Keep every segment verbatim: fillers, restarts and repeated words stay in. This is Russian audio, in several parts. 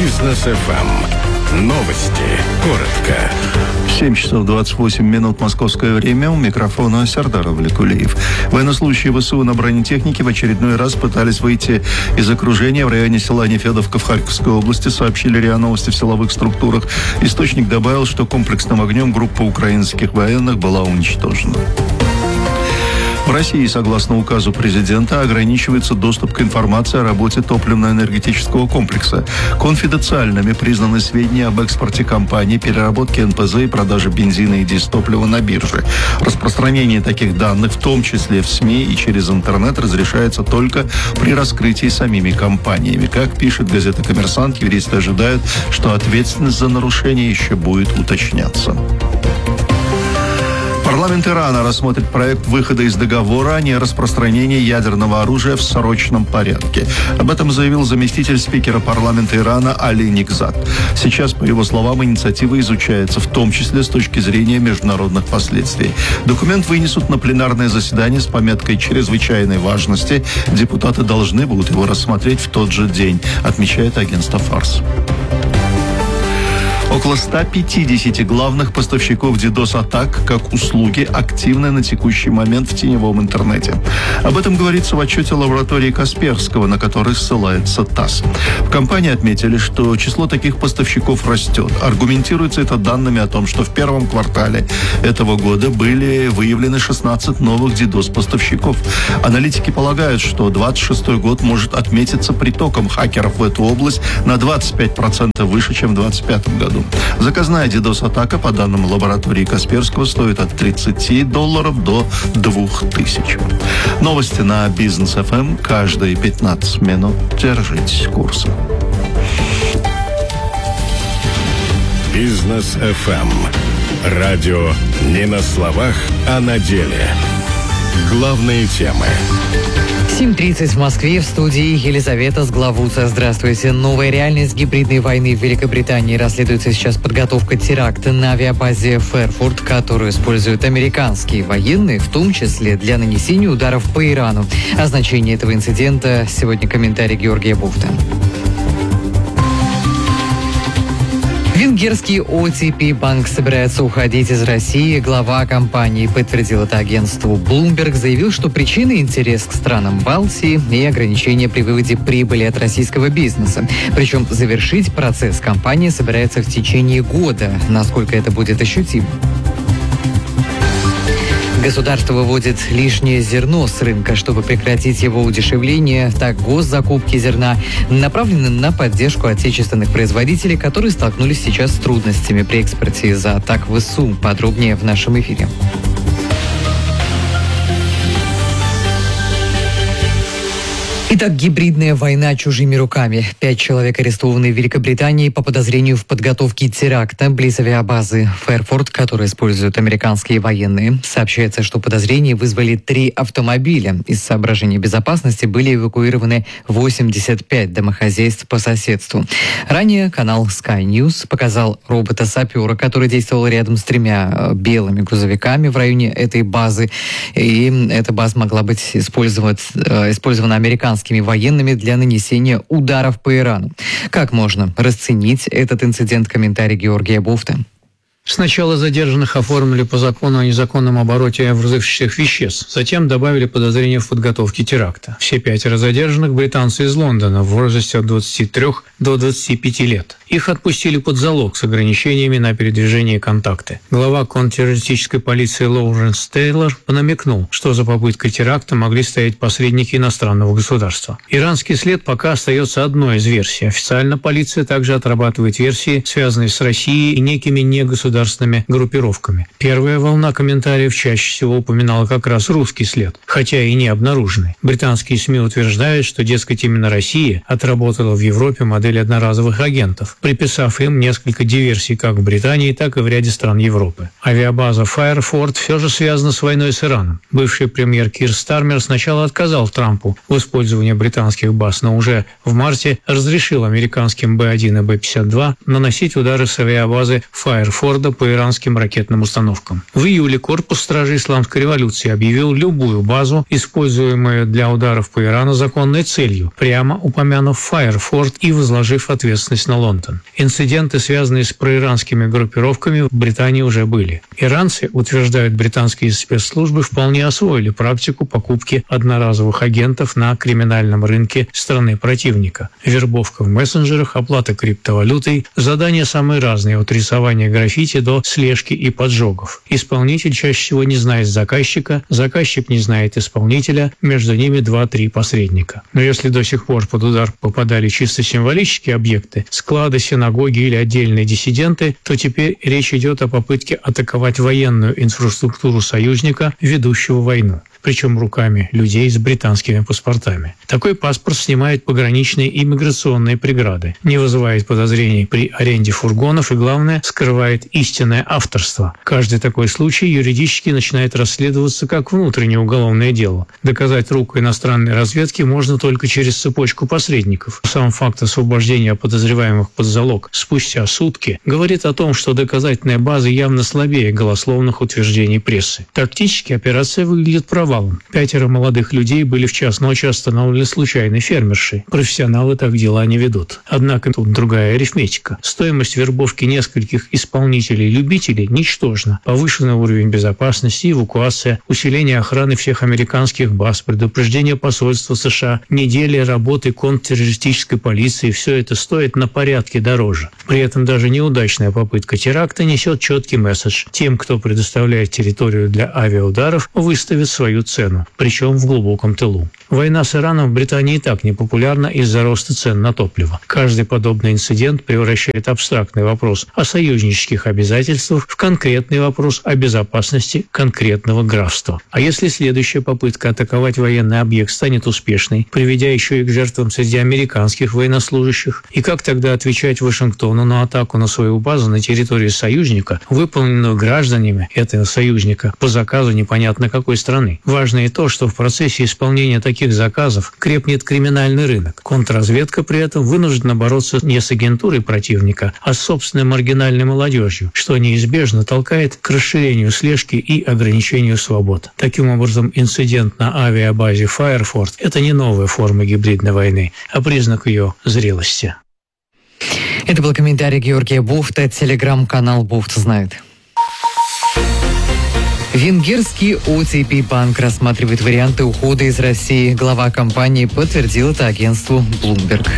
Бизнес эф эм. Новости. Коротко. семь часов двадцать восемь минут московское время. У микрофона Сардар Авликулиев. Военнослужащие ВСУ на бронетехнике в очередной раз пытались выйти из окружения в районе села Нефедовка в Харьковской области, сообщили РИА Новости в силовых структурах. Источник добавил, что комплексным огнем группа украинских военных была уничтожена. В России, согласно указу президента, ограничивается доступ к информации о работе топливно-энергетического комплекса. Конфиденциальными признаны сведения об экспорте компании, переработке эн пэ зэ и продаже бензина и дизтоплива на бирже. Распространение таких данных, в том числе в СМИ и через интернет, разрешается только при раскрытии самими компаниями. Как пишет газета «Коммерсант», юристы ожидают, что ответственность за нарушение еще будет уточняться. Парламент Ирана рассмотрит проект выхода из договора о нераспространении ядерного оружия в срочном порядке. Об этом заявил заместитель спикера парламента Ирана Али Никзад. Сейчас, по его словам, инициатива изучается, в том числе с точки зрения международных последствий. Документ вынесут на пленарное заседание с пометкой чрезвычайной важности. Депутаты должны будут его рассмотреть в тот же день, отмечает агентство «Фарс». Около ста пятидесяти главных поставщиков дидос-атак как услуги активны на текущий момент в теневом интернете. Об этом говорится в отчете лаборатории Касперского, на который ссылается ТАСС. В компании отметили, что число таких поставщиков растет. Аргументируется это данными о том, что в первом квартале этого года были выявлены шестнадцать новых дидос-поставщиков. Аналитики полагают, что двадцать шестой год может отметиться притоком хакеров в эту область на двадцать пять процентов выше, чем в двадцать пятом году. Заказная дидос-атака, по данным лаборатории Касперского, стоит от тридцати долларов до двух тысяч. Новости на Бизнес эф эм каждые пятнадцать минут. Держитесь курса. Бизнес эф эм. Радио не на словах, а на деле. Главные темы. семь тридцать в Москве, в студии Елизавета Сглавуца. Здравствуйте. Новая реальность гибридной войны в Великобритании. Расследуется сейчас подготовка теракта на авиабазе Фэрфорд, которую используют американские военные, в том числе для нанесения ударов по Ирану. О значении этого инцидента сегодня комментарий Георгия Буфта. Венгерский о ти пи банк собирается уходить из России. Глава компании подтвердил это агентству Bloomberg, заявил, что причиной интерес к странам Балтии и ограничения при выводе прибыли от российского бизнеса. Причем завершить процесс компания собирается в течение года, насколько это будет ощутимо. Государство выводит лишнее зерно с рынка, чтобы прекратить его удешевление. Так, госзакупки зерна направлены на поддержку отечественных производителей, которые столкнулись сейчас с трудностями при экспорте из-за атак ВСУ. Подробнее в нашем эфире. Итак, гибридная война чужими руками. Пять человек арестованы в Великобритании по подозрению в подготовке теракта близ авиабазы Фэрфорд, которую используют американские военные. Сообщается, что подозрения вызвали три автомобиля. Из соображений безопасности были эвакуированы восемьдесят пять домохозяйств по соседству. Ранее канал Sky News показал робота-сапера, который действовал рядом с тремя белыми грузовиками в районе этой базы. И эта база могла быть использована американскими военными для нанесения ударов по Ирану. Как можно расценить этот инцидент? Комментарий Георгия Буфта. Сначала задержанных оформили по закону о незаконном обороте взрывчатых веществ, затем добавили подозрение в подготовке теракта. Все пятеро задержанных – британцы из Лондона в возрасте от двадцати трёх до двадцати пяти лет. Их отпустили под залог с ограничениями на передвижение и контакты. Глава контртеррористической полиции Лоуренс Тейлор намекнул, что за попыткой теракта могли стоять посредники иностранного государства. Иранский след пока остается одной из версий. Официально полиция также отрабатывает версии, связанные с Россией и некими негосударственными государственными группировками. Первая волна комментариев чаще всего упоминала как раз русский след, хотя и не обнаруженный. Британские СМИ утверждают, что, дескать, именно Россия отработала в Европе модель одноразовых агентов, приписав им несколько диверсий как в Британии, так и в ряде стран Европы. Авиабаза Фэрфорд все же связана с войной с Ираном. Бывший премьер Кир Стармер сначала отказал Трампу в использовании британских баз, но уже в марте разрешил американским Бэ один и Бэ пятьдесят два наносить удары с авиабазы Фэрфорда года по иранским ракетным установкам. В июле корпус стражей исламской революции объявил любую базу, используемую для ударов по Ирану, законной целью, прямо упомянув Файерфорд и возложив ответственность на Лондон. Инциденты, связанные с проиранскими группировками, в Британии уже были. Иранцы, утверждают британские спецслужбы, вполне освоили практику покупки одноразовых агентов на криминальном рынке страны противника. Вербовка в мессенджерах, оплата криптовалютой, задания самые разные, от рисования граффити до слежки и поджогов. Исполнитель чаще всего не знает заказчика, заказчик не знает исполнителя, между ними два-три посредника. Но если до сих пор под удар попадали чисто символические объекты, склады, синагоги или отдельные диссиденты, то теперь речь идет о попытке атаковать военную инфраструктуру союзника, ведущего войну, причем руками людей с британскими паспортами. Такой паспорт снимает пограничные и миграционные преграды, не вызывает подозрений при аренде фургонов и, главное, скрывает истинное авторство. Каждый такой случай юридически начинает расследоваться как внутреннее уголовное дело. Доказать руку иностранной разведки можно только через цепочку посредников. Сам факт освобождения подозреваемых под залог спустя сутки говорит о том, что доказательная база явно слабее голословных утверждений прессы. Тактически операция выглядит провалом. Пятеро молодых людей были в час ночи остановлены случайной фермершей. Профессионалы так дела не ведут. Однако тут другая арифметика. Стоимость вербовки нескольких исполнителей-любителей ничтожна. Повышенный уровень безопасности, эвакуация, усиление охраны всех американских баз, предупреждение посольства США, неделя работы контртеррористической полиции – все это стоит на порядке дороже. При этом даже неудачная попытка теракта несет четкий месседж. Тем, кто предоставляет территорию для авиаударов, выставит свою цену, причем в глубоком тылу. Война с Ираном в Британии и так непопулярна из-за роста цен на топливо. Каждый подобный инцидент превращает абстрактный вопрос о союзнических обязательствах в конкретный вопрос о безопасности конкретного графства. А если следующая попытка атаковать военный объект станет успешной, приведя еще и к жертвам среди американских военнослужащих, и как тогда отвечать Вашингтону на атаку на свою базу на территории союзника, выполненную гражданами этого союзника по заказу непонятно какой страны? Важно и то, что в процессе исполнения таких заказов крепнет криминальный рынок. Контрразведка при этом вынуждена бороться не с агентурой противника, а с собственной маргинальной молодежью, что неизбежно толкает к расширению слежки и ограничению свобод. Таким образом, инцидент на авиабазе Файерфорд – это не новая форма гибридной войны, а признак ее зрелости. Это был комментарий Георгия Буфта, телеграм-канал «Буфт знает». Венгерский о ти пи банк рассматривает варианты ухода из России. Глава компании подтвердил это агентству Bloomberg.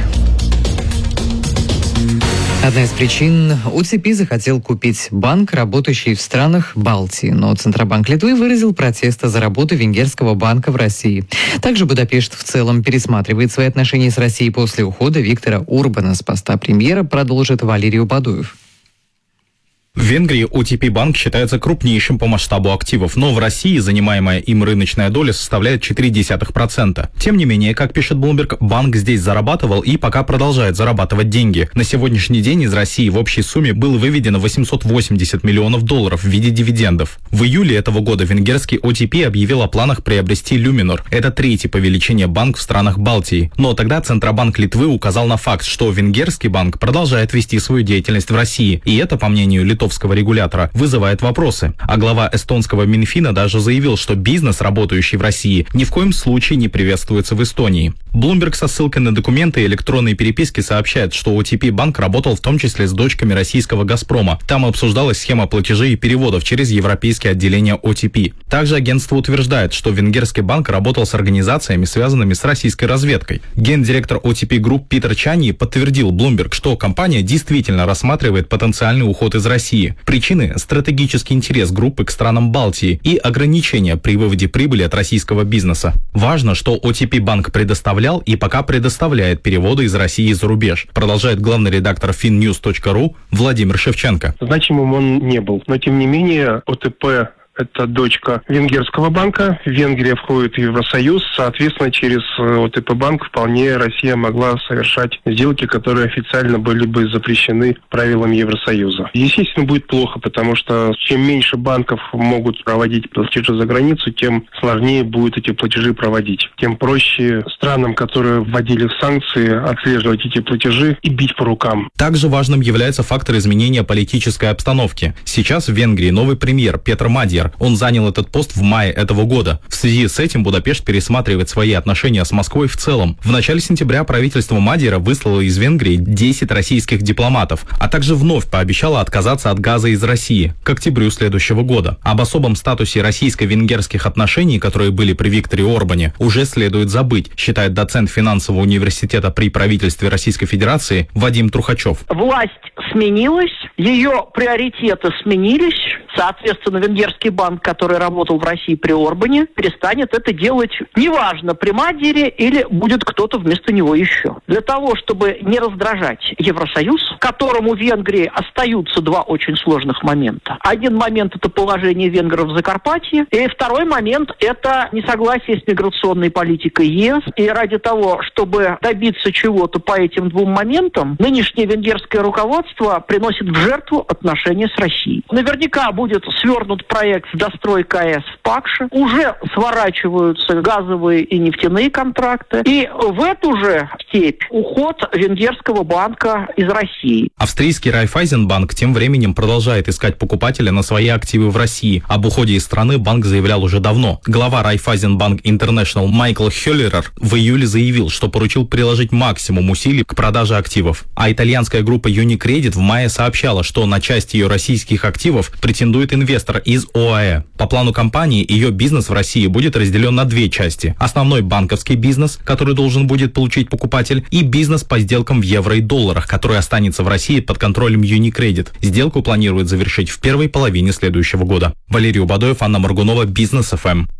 Одна из причин – о ти пи захотел купить банк, работающий в странах Балтии, но Центробанк Литвы выразил протест за работу венгерского банка в России. Также Будапешт в целом пересматривает свои отношения с Россией после ухода Виктора Орбана с поста премьера, продолжит Валерий Бадуев. В Венгрии о ти пи банк считается крупнейшим по масштабу активов, но в России занимаемая им рыночная доля составляет четыре десятых процента. Тем не менее, как пишет Bloomberg, банк здесь зарабатывал и пока продолжает зарабатывать деньги. На сегодняшний день из России в общей сумме было выведено восемьсот восемьдесят миллионов долларов в виде дивидендов. В июле этого года венгерский о ти пи объявил о планах приобрести Luminor. Это третий по величине банк в странах Балтии. Но тогда Центробанк Литвы указал на факт, что венгерский банк продолжает вести свою деятельность в России. И это, по мнению литовского регулятора, вызывает вопросы. А глава эстонского Минфина даже заявил, что бизнес, работающий в России, ни в коем случае не приветствуется в Эстонии. Bloomberg со ссылкой на документы и электронные переписки сообщает, что о ти пи банк работал в том числе с дочками российского «Газпрома». Там обсуждалась схема платежей и переводов через европейские отделения о ти пи. Также агентство утверждает, что венгерский банк работал с организациями, связанными с российской разведкой. Гендиректор о ти пи Group Питер Чани подтвердил Bloomberg, что компания действительно рассматривает потенциальный уход из России. Причины – стратегический интерес группы к странам Балтии и ограничения при выводе прибыли от российского бизнеса. Важно, что о ти пи банк предоставлял и пока предоставляет переводы из России за рубеж, продолжает главный редактор финньюз точка ру Владимир Шевченко. Значимым он не был, но тем не менее о тэ пэ это дочка венгерского банка. Венгрия входит в Евросоюз. Соответственно, через о тэ пэ банк вполне Россия могла совершать сделки, которые официально были бы запрещены правилами Евросоюза. Естественно, будет плохо, потому что чем меньше банков могут проводить платежи за границу, тем сложнее будет эти платежи проводить. Тем проще странам, которые вводили в санкции, отслеживать эти платежи и бить по рукам. Также важным является фактор изменения политической обстановки. Сейчас в Венгрии новый премьер Петр Мадьяр. Он занял этот пост в мае этого года. В связи с этим Будапешт пересматривает свои отношения с Москвой в целом. В начале сентября правительство Мадьяра выслало из Венгрии десять российских дипломатов, а также вновь пообещало отказаться от газа из России к октябрю следующего года. Об особом статусе российско-венгерских отношений, которые были при Викторе Орбане, уже следует забыть, считает доцент финансового университета при правительстве Российской Федерации Вадим Трухачев. Власть сменилась, ее приоритеты сменились. Соответственно, венгерский банк, который работал в России при Орбане, перестанет это делать, неважно, при Мадьяре или будет кто-то вместо него еще. Для того, чтобы не раздражать Евросоюз, которому в Венгрии остаются два очень сложных момента. Один момент – это положение венгров в Закарпатье, и второй момент – это несогласие с миграционной политикой ЕС. И ради того, чтобы добиться чего-то по этим двум моментам, нынешнее венгерское руководство приносит в жертву отношения с Россией. Наверняка будет свернут проект с достройкой АЭС в Пакше, уже сворачиваются газовые и нефтяные контракты, и в эту же степь уход венгерского банка из России. Австрийский Райффайзенбанк тем временем продолжает искать покупателя на свои активы в России. Об уходе из страны банк заявлял уже давно. Глава Райффайзенбанк Интернешнл Майкл Хёллерер в июле заявил, что поручил приложить максимум усилий к продаже активов. А итальянская группа Unicredit в мае сообщала, что на часть ее российских активов претендует инвестор из ОАЭ. По плану компании, ее бизнес в России будет разделен на две части. Основной банковский бизнес, который должен будет получить покупатель, и бизнес по сделкам в евро и долларах, который останется в России под контролем Unicredit. Сделку планируют завершить в первой половине следующего года. Валерий Убадоев, Анна Моргунова, Бизнес эф эм.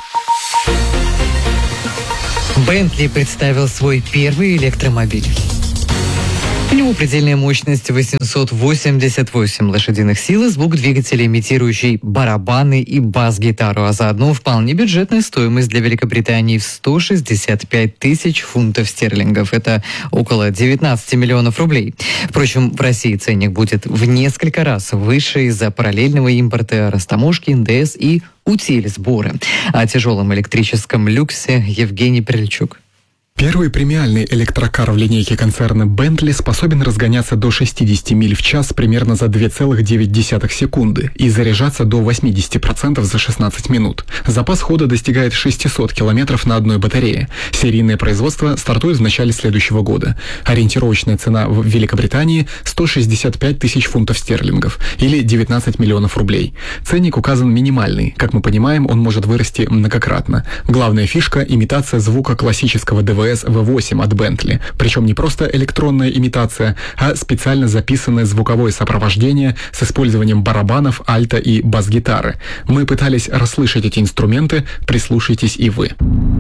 Бентли представил свой первый электромобиль. У него предельная мощность восемьсот восемьдесят восемь лошадиных сил и звук двигателя, имитирующий барабаны и бас-гитару, а заодно вполне бюджетная стоимость для Великобритании в сто шестьдесят пять тысяч фунтов стерлингов. Это около девятнадцать миллионов рублей. Впрочем, в России ценник будет в несколько раз выше из-за параллельного импорта, растаможки, эн дэ эс и утиль-сборы. О тяжелом электрическом люксе Евгений Прильчук. Первый премиальный электрокар в линейке концерна Bentley способен разгоняться до шестьдесят миль в час примерно за две целых девять десятых секунды и заряжаться до восемьдесят процентов за шестнадцать минут. Запас хода достигает шестьсот километров на одной батарее. Серийное производство стартует в начале следующего года. Ориентировочная цена в Великобритании – сто шестьдесят пять тысяч фунтов стерлингов или девятнадцать миллионов рублей. Ценник указан минимальный. Как мы понимаем, он может вырасти многократно. Главная фишка – имитация звука классического дэ вэ эс ви восемь от Bentley. Причем не просто электронная имитация, а специально записанное звуковое сопровождение с использованием барабанов, альта и бас-гитары. Мы пытались расслышать эти инструменты, прислушайтесь и вы.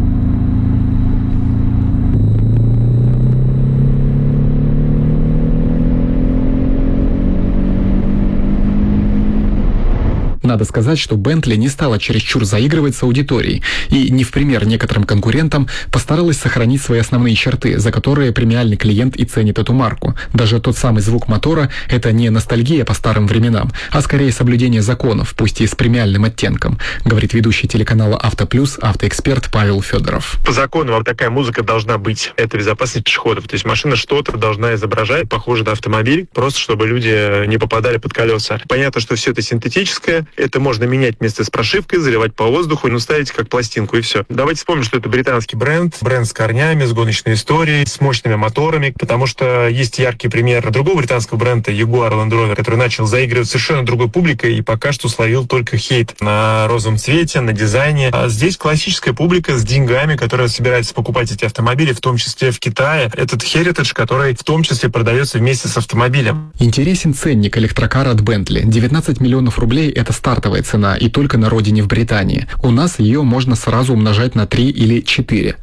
Надо сказать, что Bentley не стала чересчур заигрывать с аудиторией и, не в пример некоторым конкурентам, постаралась сохранить свои основные черты, за которые премиальный клиент и ценит эту марку. Даже тот самый звук мотора – это не ностальгия по старым временам, а скорее соблюдение законов, пусть и с премиальным оттенком, говорит ведущий телеканала «Автоплюс» автоэксперт Павел Федоров. По закону вот такая музыка должна быть. Это безопасность пешеходов. То есть машина что-то должна изображать, похоже на автомобиль, просто чтобы люди не попадали под колеса. Понятно, что все это синтетическое. Это можно менять вместе с прошивкой, заливать по воздуху и ну, ставить как пластинку, и все. Давайте вспомним, что это британский бренд. Бренд с корнями, с гоночной историей, с мощными моторами. Потому что есть яркий пример другого британского бренда Jaguar Land Rover, который начал заигрывать совершенно другой публикой и пока что словил только хейт на розовом цвете, на дизайне. А здесь классическая публика с деньгами, которая собирается покупать эти автомобили, в том числе в Китае. Этот Heritage, который в том числе продается вместе с автомобилем. Интересен ценник электрокара от Bentley. девятнадцать миллионов рублей – это стартовая цена и только на родине в Британии. У нас ее можно сразу умножать на три или четыре.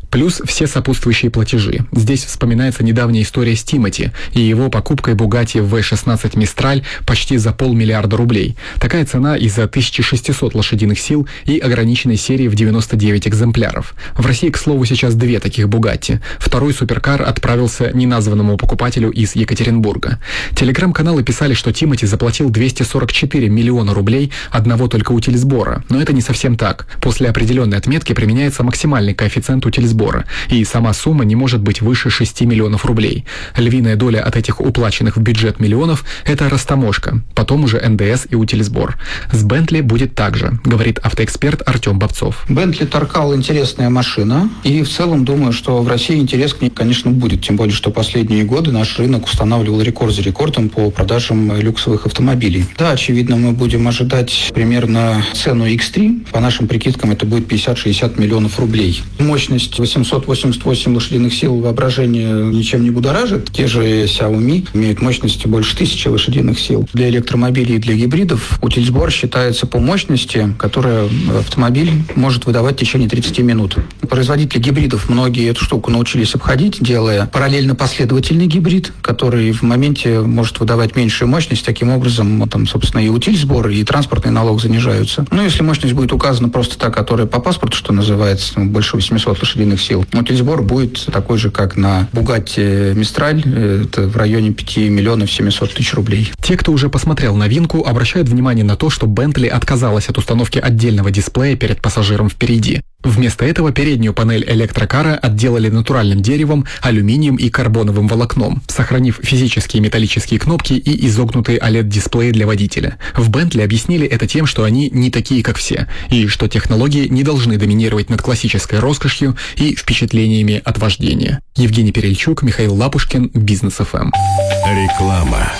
Плюс все сопутствующие платежи. Здесь вспоминается недавняя история с Тимоти и его покупкой Bugatti ви шестнадцать Mistral почти за полмиллиарда рублей. Такая цена из-за тысяча шестьсот лошадиных сил и ограниченной серии в девяносто девять экземпляров. В России, к слову, сейчас две таких Bugatti. Второй суперкар отправился неназванному покупателю из Екатеринбурга. Телеграм-каналы писали, что Тимоти заплатил двести сорок четыре миллиона рублей одного только утильсбора. Но это не совсем так. После определенной отметки применяется максимальный коэффициент утильсбора, и сама сумма не может быть выше шести миллионов рублей. Львиная доля от этих уплаченных в бюджет миллионов – это растаможка, потом уже эн дэ эс и утильсбор. С Бентли будет так же, говорит автоэксперт Артем Бобцов. Бентли Таркал интересная машина, и в целом думаю, что в России интерес к ней, конечно, будет. Тем более, что последние годы наш рынок устанавливал рекорд за рекордом по продажам люксовых автомобилей. Да, очевидно, мы будем ожидать примерно цену икс три. По нашим прикидкам, это будет пятьдесят-шестьдесят миллионов рублей. Мощность восемьсот восемьдесят восемь лошадиных сил, воображение ничем не будоражит. Те же Xiaomi имеют мощности больше тысячи лошадиных сил. Для электромобилей и для гибридов утильсбор считается по мощности, которая автомобиль может выдавать в течение тридцати минут. Производители гибридов многие эту штуку научились обходить, делая параллельно последовательный гибрид, который в моменте может выдавать меньшую мощность. Таким образом, там, собственно, и утильсбор, и транспортный налог занижаются. Но если мощность будет указана просто та, которая по паспорту, что называется, больше восемьсот лошадиных сил, утильсбор будет такой же, как на Bugatti Mistral, это в районе пяти миллионов семисот тысяч рублей. Те, кто уже посмотрел новинку, обращают внимание на то, что Bentley отказалась от установки отдельного дисплея перед пассажиром впереди. Вместо этого переднюю панель электрокара отделали натуральным деревом, алюминием и карбоновым волокном, сохранив физические металлические кнопки и изогнутые о лед дисплеи для водителя. В Bentley объяснили это тем, что они не такие, как все, и что технологии не должны доминировать над классической роскошью и впечатлениями от вождения. Евгений Перельчук, Михаил Лапушкин, Бизнес эф эм. Реклама.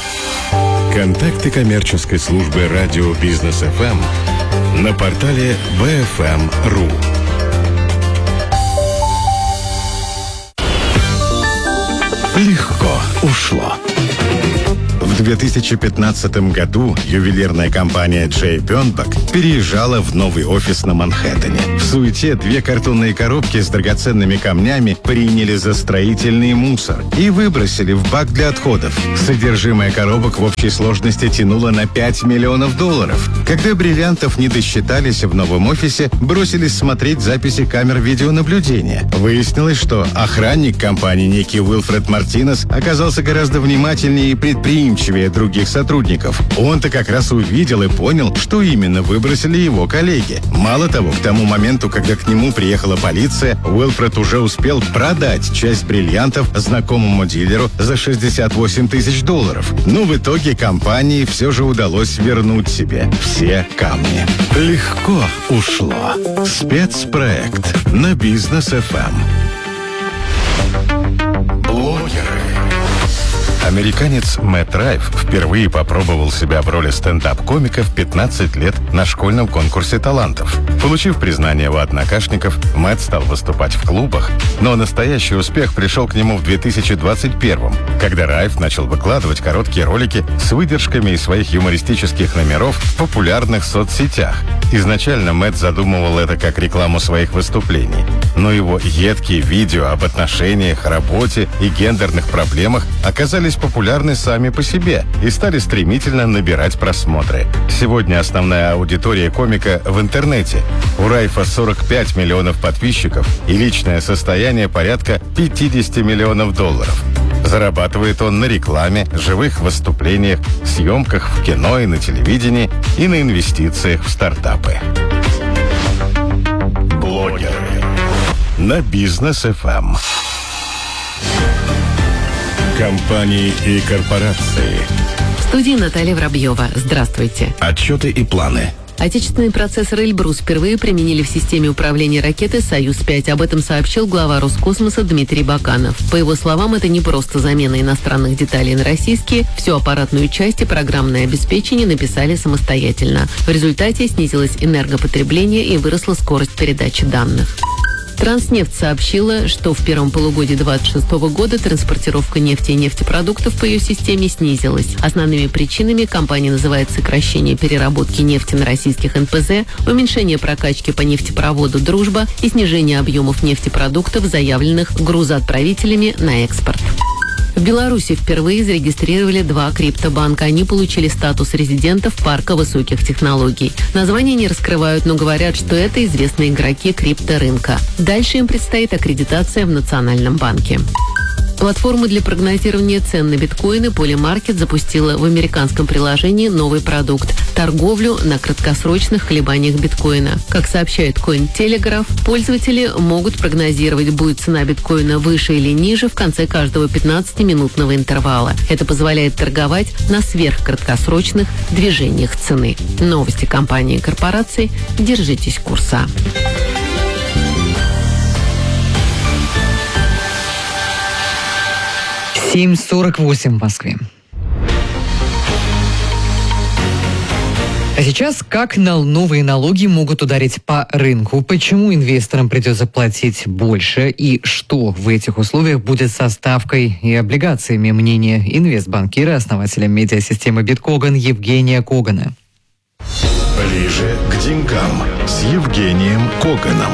Контакты коммерческой службы радио Бизнес эф эм на портале би эф эм точка ру. Легко ушло. В две тысячи пятнадцатом году ювелирная компания Джей Бёрнбак переезжала в новый офис на Манхэттене. В суете две картонные коробки с драгоценными камнями приняли за строительный мусор и выбросили в бак для отходов. Содержимое коробок в общей сложности тянуло на пять миллионов долларов. Когда бриллиантов не досчитались в новом офисе, бросились смотреть записи камер видеонаблюдения. Выяснилось, что охранник компании, некий Уилфред Мартинес, оказался гораздо внимательнее и предприимчивее других сотрудников. Он-то как раз увидел и понял, что именно выбросили его коллеги. Мало того, к тому моменту, когда к нему приехала полиция, Уилфред уже успел продать часть бриллиантов знакомому дилеру за шестьдесят восемь тысяч долларов. Но в итоге компании все же удалось вернуть себе все камни. Легко ушло. Спецпроект на Бизнес эф эм. Блогеры. Американец Мэтт Райф впервые попробовал себя в роли стендап-комика в пятнадцать лет на школьном конкурсе талантов. Получив признание у однокашников, Мэтт стал выступать в клубах, но настоящий успех пришел к нему в две тысячи двадцать первом, когда Райф начал выкладывать короткие ролики с выдержками из своих юмористических номеров в популярных соцсетях. Изначально Мэтт задумывал это как рекламу своих выступлений, но его едкие видео об отношениях, работе и гендерных проблемах оказались популярны сами по себе и стали стремительно набирать просмотры. Сегодня основная аудитория комика в интернете. У Райфа сорок пять миллионов подписчиков и личное состояние порядка пятьдесят миллионов долларов. Зарабатывает он на рекламе, живых выступлениях, съемках в кино и на телевидении и на инвестициях в стартапы. Блогеры на Бизнес эф эм. Компании и корпорации. В студии Наталья Воробьева. Здравствуйте. Отчеты и планы. Отечественный процессор «Эльбрус» впервые применили в системе управления ракеты «Союз пять». Об этом сообщил глава Роскосмоса Дмитрий Баканов. По его словам, это не просто замена иностранных деталей на российские. Всю аппаратную часть и программное обеспечение написали самостоятельно. В результате снизилось энергопотребление и выросла скорость передачи данных. Транснефть сообщила, что в первом полугодии две тысячи двадцать шестого года транспортировка нефти и нефтепродуктов по ее системе снизилась. Основными причинами компания называет сокращение переработки нефти на российских эн пэ зэ, уменьшение прокачки по нефтепроводу «Дружба» и снижение объемов нефтепродуктов, заявленных грузоотправителями на экспорт. В Беларуси впервые зарегистрировали два криптобанка. Они получили статус резидентов парка высоких технологий. Названия не раскрывают, но говорят, что это известные игроки крипторынка. Дальше им предстоит аккредитация в Национальном банке. Платформа для прогнозирования цен на биткоины Polymarket запустила в американском приложении новый продукт – торговлю на краткосрочных колебаниях биткоина. Как сообщает Cointelegraph, пользователи могут прогнозировать, будет цена биткоина выше или ниже в конце каждого пятнадцатиминутного интервала. Это позволяет торговать на сверхкраткосрочных движениях цены. Новости компании и корпораций. Держитесь курса. семь сорок восемь в Москве. А сейчас, как на новые налоги могут ударить по рынку, почему инвесторам придется платить больше и что в этих условиях будет со ставкой и облигациями, мнение инвестбанкира, основателя медиасистемы Биткоган Евгения Когана. Ближе к деньгам с Евгением Коганом.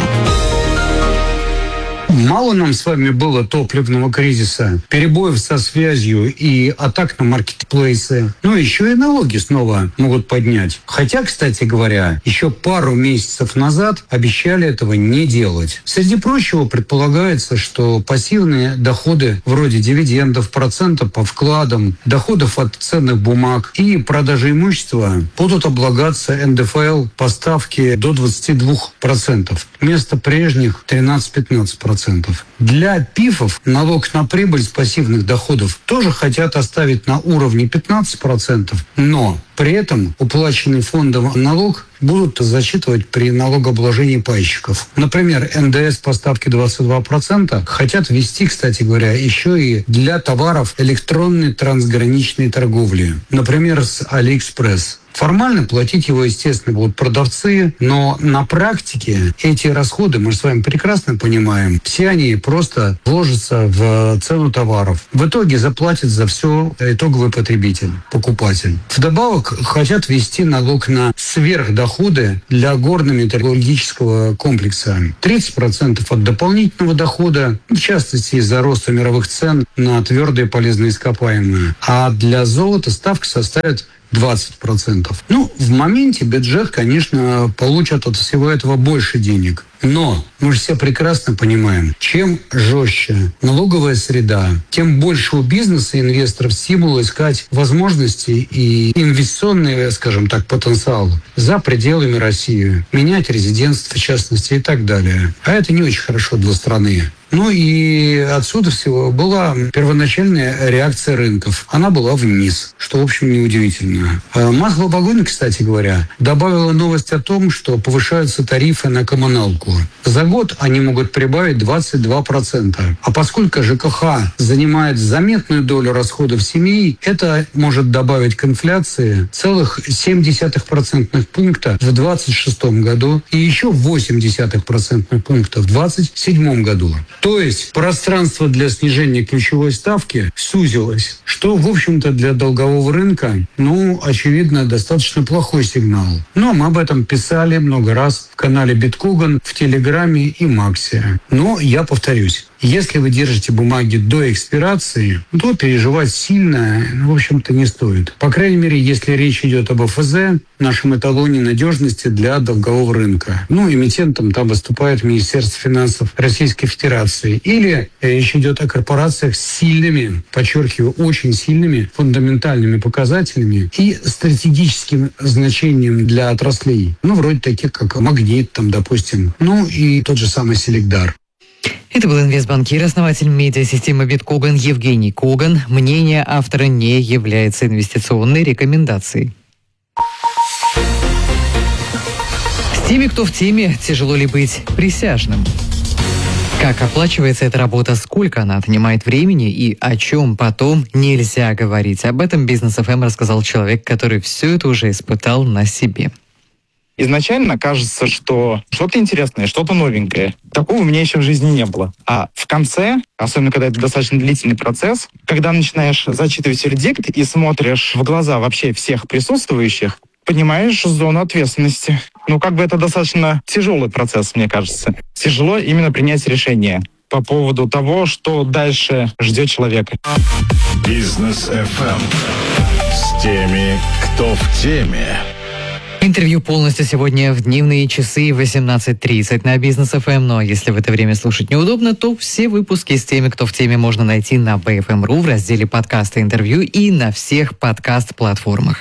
Мало нам с вами было топливного кризиса, перебоев со связью и атак на маркетплейсы. Ну, еще и налоги снова могут поднять. Хотя, кстати говоря, еще пару месяцев назад обещали этого не делать. Среди прочего, предполагается, что пассивные доходы вроде дивидендов, процентов по вкладам, доходов от ценных бумаг и продажи имущества будут облагаться эн дэ эф эл по ставке до двадцати двух процентов вместо прежних тринадцать-пятнадцать процентов. Для пифов налог на прибыль с пассивных доходов тоже хотят оставить на уровне пятнадцать процентов, но при этом уплаченный фондом налог будут засчитывать при налогообложении пайщиков. Например, эн дэ эс по ставке двадцать два процента хотят ввести, кстати говоря, еще и для товаров электронной трансграничной торговли. Например, с AliExpress. Формально платить его, естественно, будут продавцы, но на практике эти расходы, мы же с вами прекрасно понимаем, все они просто вложатся в цену товаров. В итоге заплатит за все итоговый потребитель, покупатель. Вдобавок хотят ввести налог на сверхдоходы для горно-металлургического комплекса. тридцать процентов от дополнительного дохода, в частности из-за роста мировых цен на твердые полезные ископаемые. А для золота ставка составит двадцать процентов. Ну, в моменте бюджет, конечно, получат от всего этого больше денег. Но мы же все прекрасно понимаем, чем жестче налоговая среда, тем больше у бизнеса и инвесторов стимул искать возможности и инвестиционный, скажем так, потенциал за пределами России, менять резидентство, в частности, и так далее. А это не очень хорошо для страны. Ну и отсюда всего была первоначальная реакция рынков. Она была вниз, что, в общем, неудивительно. Масло в огонь, кстати говоря, добавила новость о том, что повышаются тарифы на коммуналку. За год они могут прибавить двадцать два процента. А поскольку жэ ка ха занимает заметную долю расходов семей, это может добавить к инфляции целых семь десятых процентных пункта в двадцать шестом году и еще восемь десятых процентных пункта в двадцать седьмом году. То есть пространство для снижения ключевой ставки сузилось, что, в общем-то, для долгового рынка, ну, очевидно, достаточно плохой сигнал. Но мы об этом писали много раз в канале Биткоган, в Телеграме и Максе. Но я повторюсь. Если вы держите бумаги до экспирации, то переживать сильно, в общем-то, не стоит. По крайней мере, если речь идет об эф зэ, нашем эталоне надежности для долгового рынка. Ну, эмитентом там выступает Министерство финансов Российской Федерации. Или речь идет о корпорациях с сильными, подчеркиваю, очень сильными фундаментальными показателями и стратегическим значением для отраслей. Ну, вроде таких, как Магнит, там, допустим. Ну, и тот же самый Селекдар. Это был инвестбанкир, основатель медиасистемы Биткоган Евгений Коган. Мнение автора не является инвестиционной рекомендацией. С теми, кто в теме, тяжело ли быть присяжным? Как оплачивается эта работа, сколько она отнимает времени и о чем потом нельзя говорить. Об этом Бизнес эф эм рассказал человек, который все это уже испытал на себе. Изначально кажется, что что-то интересное, что-то новенькое. Такого у меня еще в жизни не было. А в конце, особенно когда это достаточно длительный процесс, когда начинаешь зачитывать вердикт и смотришь в глаза вообще всех присутствующих, понимаешь зону ответственности. Ну, как бы это достаточно тяжелый процесс, мне кажется. Тяжело именно принять решение по поводу того, что дальше ждет человека. Бизнес эф эм с теми, кто в теме. Интервью полностью сегодня в дневные часы восемнадцать тридцать на Бизнес эф эм. Но если в это время слушать неудобно, то все выпуски с теми, кто в теме, можно найти на би эф эм точка ру в разделе подкасты интервью и на всех подкаст-платформах.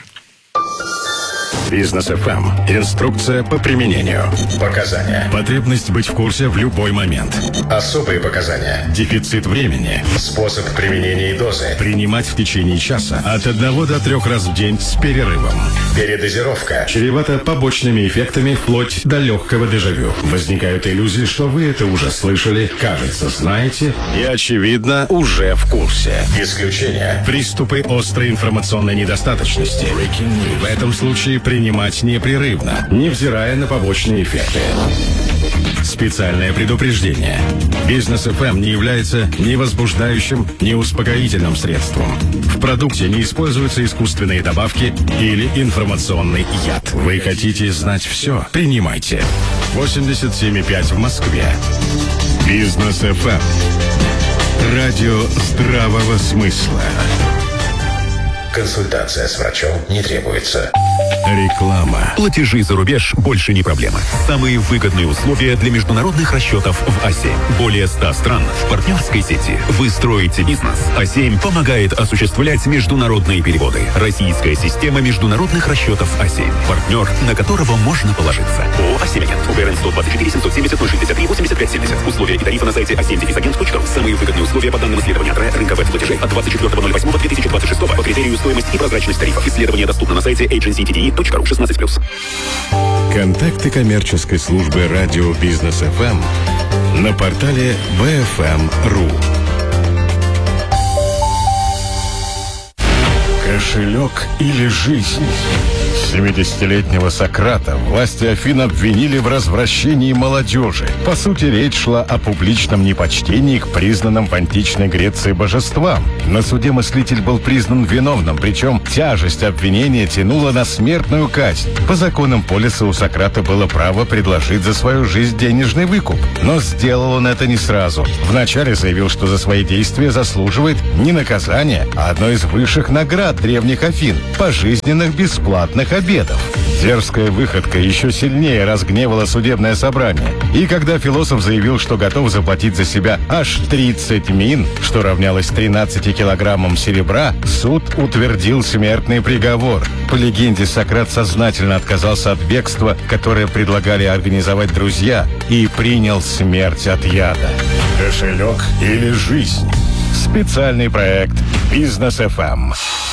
Бизнес эф эм. Инструкция по применению. Показания. Потребность быть в курсе в любой момент. Особые показания. Дефицит времени. Способ применения и дозы. Принимать в течение часа от одного до трех раз в день с перерывом. Передозировка. Чревата побочными эффектами вплоть до легкого дежавю. Возникают иллюзии, что вы это уже слышали, кажется, знаете и, очевидно, уже в курсе. Исключение. Приступы острой информационной недостаточности. В этом случае принимать непрерывно, невзирая на побочные эффекты. Специальное предупреждение. Бизнес эф эм не является ни возбуждающим, ни успокоительным средством. В продукте не используются искусственные добавки или информационный яд. Вы хотите знать все? Принимайте. восемьдесят семь и пять в Москве. Бизнес эф эм. Радио здравого смысла. Консультация с врачом не требуется. Реклама. Платежи за рубеж больше не проблема. Самые выгодные условия для международных расчетов в а семь. Более ста стран в партнерской сети. Вы строите бизнес. а семь помогает осуществлять международные переводы. Российская система международных расчетов а семь. Партнер, на которого можно положиться. ООО «а семь Агент». УГРН сто двадцать четыре семьсот семьдесят ноль шестьдесят три восемьдесят пять семьдесят. Условия и тарифы на сайте а семь агент точка ру. Самые выгодные условия по данным исследования рынка веб-платежей от двадцать четвёртого ноль восьмого две тысячи двадцать шестого по критерию стоимость и прозрачность тарифов. Исследование доступно на сайте эйдженси ти ди и точка ру шестнадцать плюс. Контакты коммерческой службы радио Бизнес эф эм на портале би эф эм точка ру. Кошелек или жизнь? семидесятилетнего Сократа власти Афин обвинили в развращении молодежи. По сути, речь шла о публичном непочтении к признанным в античной Греции божествам. На суде мыслитель был признан виновным, причем тяжесть обвинения тянула на смертную казнь. По законам Полиса у Сократа было право предложить за свою жизнь денежный выкуп. Но сделал он это не сразу. Вначале заявил, что за свои действия заслуживает не наказания, а одной из высших наград древних Афин – пожизненных бесплатных обедов. Дерзкая выходка еще сильнее разгневала судебное собрание. И когда философ заявил, что готов заплатить за себя аж тридцать мин, что равнялось тринадцати килограммам серебра, суд утвердил смертный приговор. По легенде, Сократ сознательно отказался от бегства, которое предлагали организовать друзья, и принял смерть от яда. Кошелек или жизнь? Специальный проект Бизнес эф эм.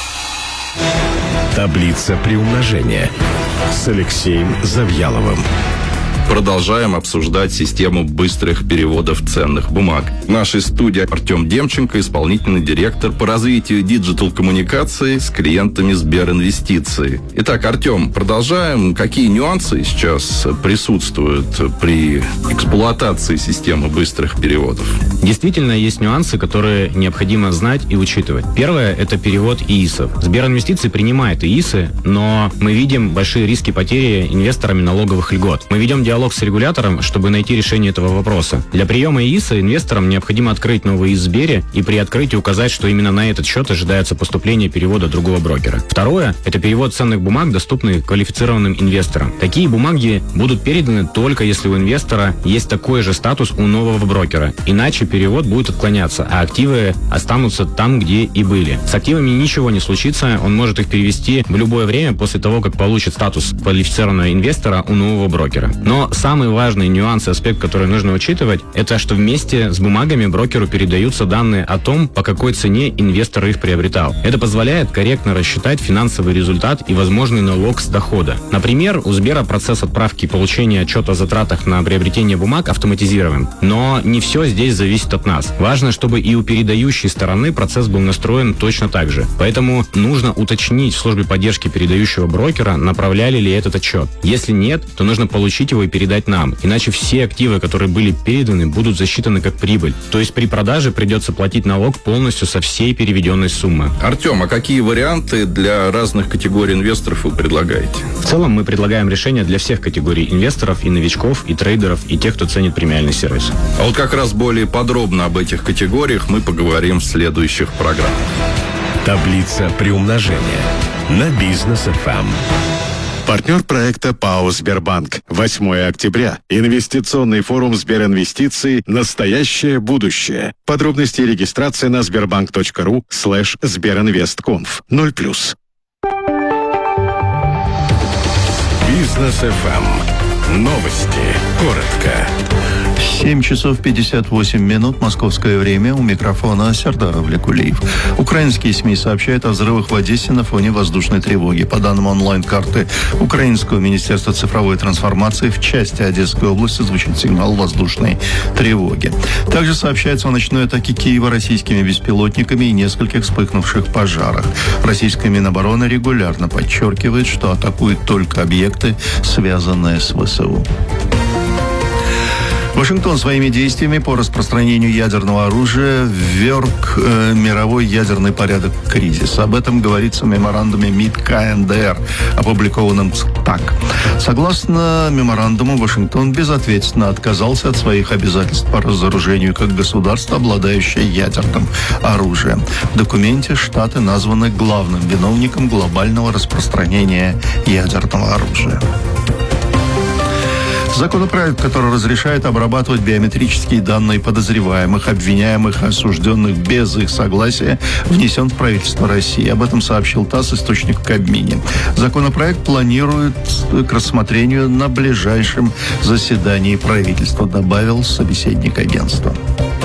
Таблица приумножения с Алексеем Завьяловым. Продолжаем обсуждать систему быстрых переводов ценных бумаг. В нашей студии Артем Демченко, исполнительный директор по развитию диджитал-коммуникации с клиентами Сберинвестиции. Итак, Артем, продолжаем. Какие нюансы сейчас присутствуют при эксплуатации системы быстрых переводов? Действительно, есть нюансы, которые необходимо знать и учитывать. Первое – это перевод ИИСов. Сберинвестиции принимает ИИСы, но мы видим большие риски потери инвесторами налоговых льгот. Мы ведем диалог с регулятором, чтобы найти решение этого вопроса. Для приема ИИСа инвесторам необходимо открыть новый ИИС в Сбере и при открытии указать, что именно на этот счет ожидается поступление перевода другого брокера. Второе – это перевод ценных бумаг, доступных квалифицированным инвесторам. Такие бумаги будут переданы только если у инвестора есть такой же статус у нового брокера. Иначе перевод будет отклоняться, а активы останутся там, где и были. С активами ничего не случится, он может их перевести в любое время после того, как получит статус квалифицированного инвестора у нового брокера. Но Но самый важный нюанс и аспект, который нужно учитывать, это что вместе с бумагами брокеру передаются данные о том, по какой цене инвестор их приобретал. Это позволяет корректно рассчитать финансовый результат и возможный налог с дохода. Например, у Сбера процесс отправки и получения отчета о затратах на приобретение бумаг автоматизирован. Но не все здесь зависит от нас. Важно, чтобы и у передающей стороны процесс был настроен точно так же. Поэтому нужно уточнить в службе поддержки передающего брокера, направляли ли этот отчет. Если нет, то нужно получить его и передать нам. Иначе все активы, которые были переданы, будут засчитаны как прибыль. То есть при продаже придется платить налог полностью со всей переведенной суммы. Артем, а какие варианты для разных категорий инвесторов вы предлагаете? В целом мы предлагаем решения для всех категорий инвесторов, и новичков, и трейдеров, и тех, кто ценит премиальный сервис. А вот как раз более подробно об этих категориях мы поговорим в следующих программах. Таблица приумножения на Бизнес эф эм. Партнер проекта ПАО «Сбербанк». восьмое октября. Инвестиционный форум Сберинвестиции «Настоящее будущее». Подробности и регистрация на сбербанк.ру слэш сберинвестконф. ноль плюс. Бизнес эф эм. Новости. Коротко. семь часов пятьдесят восемь минут, московское время, у микрофона Сердар Авликулиев. Украинские СМИ сообщают о взрывах в Одессе на фоне воздушной тревоги. По данным онлайн-карты Украинского министерства цифровой трансформации, в части Одесской области звучит сигнал воздушной тревоги. Также сообщается о ночной атаке Киева российскими беспилотниками и нескольких вспыхнувших пожарах. Российская Минобороны регулярно подчеркивает, что атакует только объекты, связанные с ВСУ. Вашингтон своими действиями по распространению ядерного оружия вверг э, мировой ядерный порядок в кризис. Об этом говорится в меморандуме МИД ка эн дэ эр, опубликованном так. Согласно меморандуму, Вашингтон безответственно отказался от своих обязательств по разоружению как государство, обладающее ядерным оружием. В документе Штаты названы главным виновником глобального распространения ядерного оружия. Законопроект, который разрешает обрабатывать биометрические данные подозреваемых, обвиняемых и осужденных без их согласия, внесен в правительство России. Об этом сообщил ТАСС, источник в Кабмине. Законопроект планирует к рассмотрению на ближайшем заседании правительства, добавил собеседник агентства.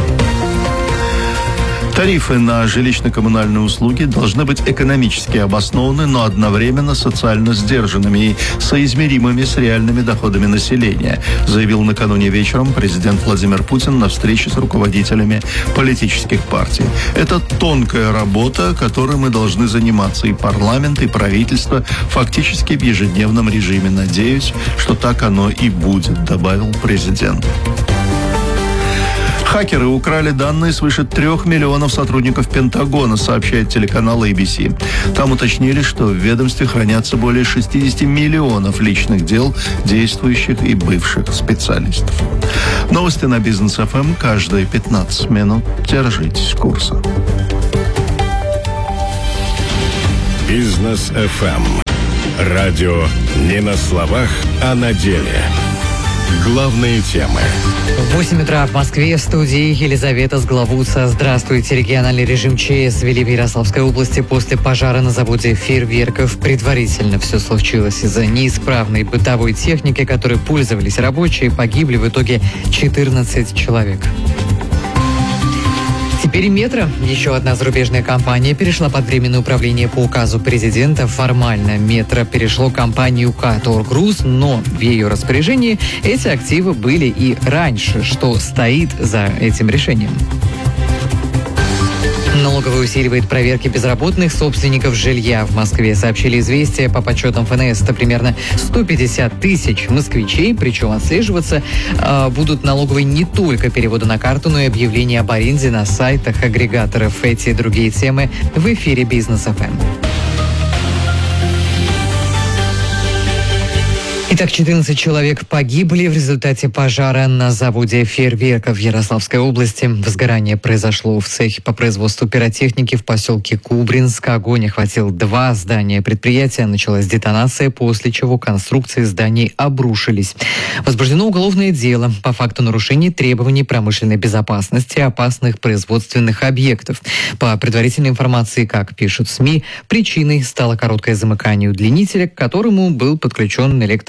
Тарифы на жилищно-коммунальные услуги должны быть экономически обоснованы, но одновременно социально сдержанными и соизмеримыми с реальными доходами населения, заявил накануне вечером президент Владимир Путин на встрече с руководителями политических партий. Это тонкая работа, которой мы должны заниматься и парламент, и правительство, фактически в ежедневном режиме. Надеюсь, что так оно и будет, добавил президент. Хакеры украли данные свыше трех миллионов сотрудников Пентагона, сообщает телеканал эй би си. Там уточнили, что в ведомстве хранятся более шестьдесят миллионов личных дел действующих и бывших специалистов. Новости на Бизнес эф эм каждые пятнадцать минут. Держитесь курса. Бизнес эф эм. Радио не на словах, а на деле. Главные темы. восемь утра в Москве, в студии Елизавета Сглавуца. Здравствуйте. Региональный режим ЧС ввели в Ярославской области после пожара на заводе фейерверков. Предварительно все случилось из-за неисправной бытовой техники, которой пользовались рабочие. Погибли в итоге четырнадцать человек. Теперь «Метро». Еще одна зарубежная компания перешла под временное управление по указу президента. Формально «Метро» перешло компанию «Каторгрузз», но в ее распоряжении эти активы были и раньше. Что стоит за этим решением? Налоговая усиливает проверки безработных собственников жилья в Москве. Сообщили «Известия». По подсчетам эф эн эс, это примерно сто пятьдесят тысяч москвичей. Причем отслеживаться э, будут налоговые не только переводы на карту, но и объявления об аренде на сайтах агрегаторов. Эти и другие темы в эфире Бизнес эф эм. Итак, четырнадцать человек погибли в результате пожара на заводе фейерверков в Ярославской области. Возгорание произошло в цехе по производству пиротехники в поселке Кубринск. Огонь охватил два здания предприятия. Началась детонация, после чего конструкции зданий обрушились. Возбуждено уголовное дело по факту нарушений требований промышленной безопасности опасных производственных объектов. По предварительной информации, как пишут СМИ, причиной стало короткое замыкание удлинителя, к которому был подключен электроэнергетический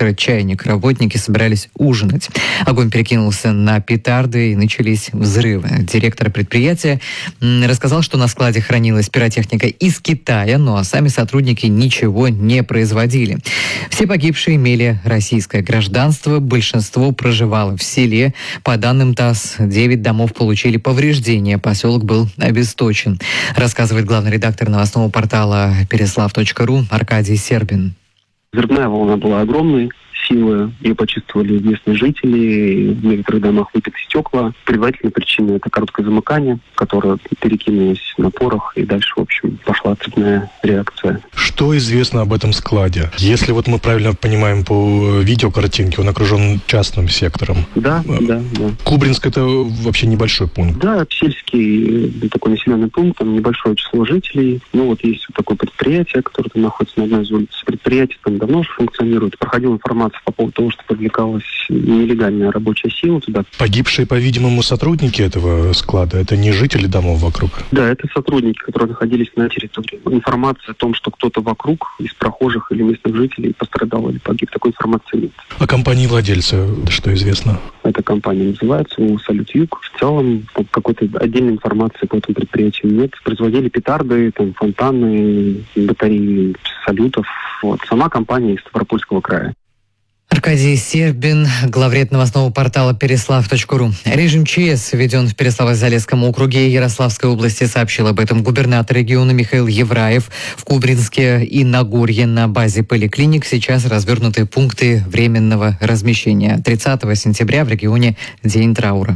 электрочайник. Работники собирались ужинать. Огонь перекинулся на петарды и начались взрывы. Директор предприятия рассказал, что на складе хранилась пиротехника из Китая, ну а сами сотрудники ничего не производили. Все погибшие имели российское гражданство, большинство проживало в селе. По данным ТАСС, девять домов получили повреждения, поселок был обесточен. Рассказывает главный редактор новостного портала переслав точка ру Аркадий Сербин. Взрывная волна была огромной силы, ее почувствовали местные жители, в некоторых домах выбиты стекла. Предварительная причина – это короткое замыкание, которое перекинулось на порох, и дальше, в общем, пошла цепная реакция. Что известно об этом складе? Если вот мы правильно понимаем по видеокартинке, он окружен частным сектором. Да, да, да. Кубринск – это вообще небольшой пункт. Да, сельский такой населенный пункт, там небольшое число жителей. Ну вот есть вот такое предприятие, которое там находится на одной из улиц. Предприятие там давно уже функционирует. Проходила информация по поводу того, что привлекалась нелегальная рабочая сила туда. Погибшие, по-видимому, сотрудники этого склада, это не жители домов вокруг? Да, это сотрудники, которые находились на территории. Информация о том, что кто-то вокруг из прохожих или местных жителей пострадал или погиб, такой информации нет. О компании владельца что известно? Эта компания называется «Салют Юг». В целом какой-то отдельной информации по этому предприятию нет. Производили петарды, там, фонтаны, батареи салютов. Вот. Сама компания из Ставропольского края. Аркадий Сербин, главред новостного портала переслав точка ру. Режим ЧС введен в Переславль-Залесском округе Ярославской области, сообщил об этом губернатор региона Михаил Евраев. В Кубринске и Нагорье на базе поликлиник сейчас развернуты пункты временного размещения. тридцатого сентября в регионе день траура.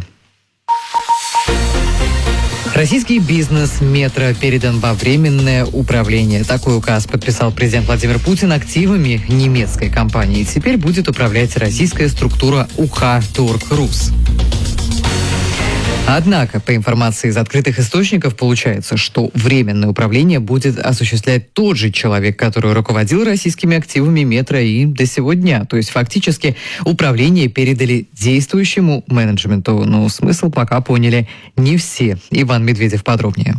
Российский бизнес «Метро» передан во временное управление. Такой указ подписал президент Владимир Путин активами немецкой компании. Теперь будет управлять российская структура УК «Торг.Рус». Однако, по информации из открытых источников, получается, что временное управление будет осуществлять тот же человек, который руководил российскими активами «Метро» и до сего дня. То есть, фактически, управление передали действующему менеджменту. Но смысл пока поняли не все. Иван Медведев подробнее.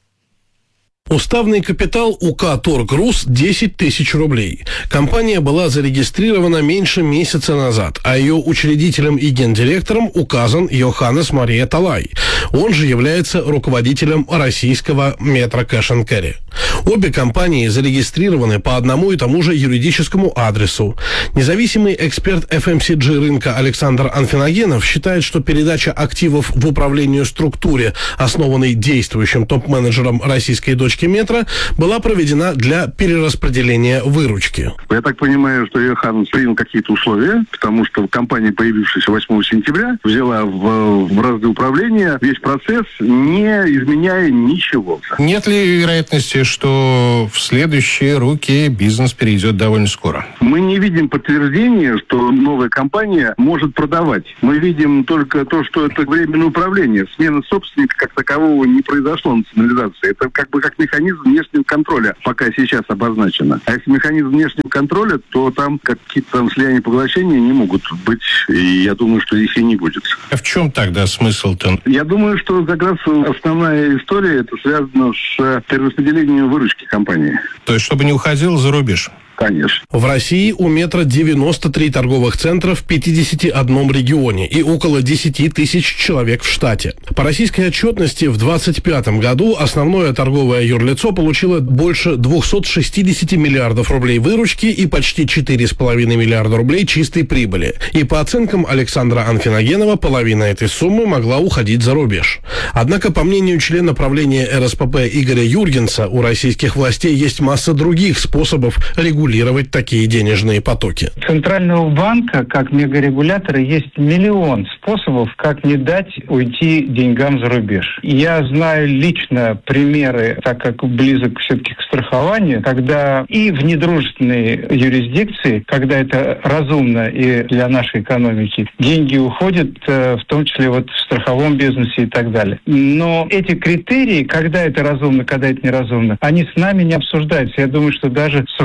Уставный капитал УК «Торг.Рус» десять тысяч рублей. Компания была зарегистрирована меньше месяца назад, а ее учредителем и гендиректором указан Йоханнес Мария Талай. Он же является руководителем российского «Метро Кэш энд Керри». Обе компании зарегистрированы по одному и тому же юридическому адресу. Независимый эксперт эф эм си джи рынка Александр Анфиногенов считает, что передача активов в управлению структуре, основанной действующим топ-менеджером российской дочки «Метро», была проведена для перераспределения выручки. Я так понимаю, что Йоханнес принял какие-то условия, потому что компания, появившаяся восьмого сентября, взяла в, в разды управления весь процесс, не изменяя ничего. Нет ли вероятности, что в следующие руки бизнес перейдет довольно скоро? Мы не видим подтверждения, что новая компания может продавать. Мы видим только то, что это временное управление. Смена собственника как такового не произошло, национализации. Это как бы как механизм внешнего контроля, пока сейчас обозначено. А если механизм внешнего контроля, то там какие-то там слияния, поглощения не могут быть, и я думаю, что их и не будет. А в чем тогда смысл-то? Я думаю, что как раз основная история, это связано с перераспределением выручки компании. То есть, чтобы не уходил за рубеж? Конечно. В России у «Метро» девяносто три торговых центра в пятидесяти одном регионе и около десять тысяч человек в штате. По российской отчетности в двадцать пятом году основное торговое юрлицо получило больше двухсот шестидесяти миллиардов рублей выручки и почти четыре с половиной миллиарда рублей чистой прибыли. И по оценкам Александра Анфиногенова, половина этой суммы могла уходить за рубеж. Однако, по мнению члена правления эр эс пэ пэ Игоря Юргенса, у российских властей есть масса других способов регулировать регулировать такие денежные потоки. Центрального банка, как мегарегулятора, есть миллион способов, как не дать уйти деньгам за рубеж. Я знаю лично примеры, так как близок все-таки к страхованию, когда и в недружественной юрисдикции, когда это разумно и для нашей экономики, деньги уходят, в том числе вот в страховом бизнесе и так далее. Но эти критерии, когда это разумно, когда это неразумно, они с нами не обсуждаются. Я думаю, что даже с руководством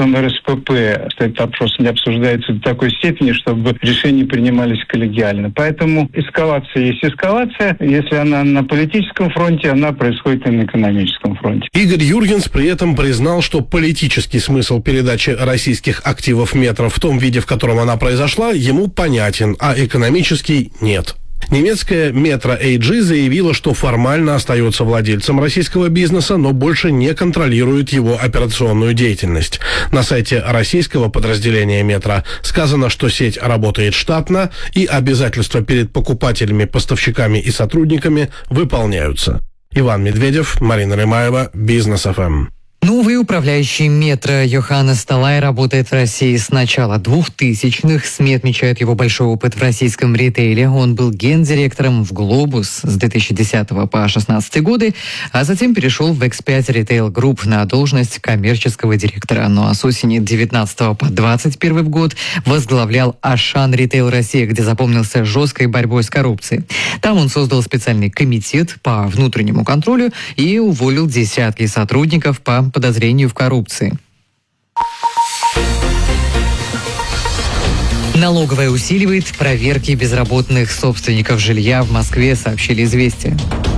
закон эр эс пэ пэ этот вопрос не обсуждается до такой степени, чтобы решения принимались коллегиально. Поэтому эскалация есть эскалация. Если она на политическом фронте, она происходит и на экономическом фронте. Игорь Юргенс при этом признал, что политический смысл передачи российских активов Метро в том виде, в котором она произошла, ему понятен, а экономический нет. Немецкая Metro эй джи заявила, что формально остается владельцем российского бизнеса, но больше не контролирует его операционную деятельность. На сайте российского подразделения Metro сказано, что сеть работает штатно и обязательства перед покупателями, поставщиками и сотрудниками выполняются. Иван Медведев, Марина Рымаева, Бизнес эф эм. Новый управляющий Метро Йоханнес Талай работает в России с начала двухтысячных. СМИ отмечают его большой опыт в российском ритейле. Он был гендиректором в «Глобус» с две тысячи десятого по две тысячи шестнадцатый годы, а затем перешел в икс пять Retail Group на должность коммерческого директора. Ну а с осени девятнадцатого по двадцать первый год возглавлял Ашан Ритейл Россия, где запомнился жесткой борьбой с коррупцией. Там он создал специальный комитет по внутреннему контролю и уволил десятки сотрудников по подозрению в коррупции. Налоговая усиливает проверки безработных собственников жилья в Москве, сообщили «Известия».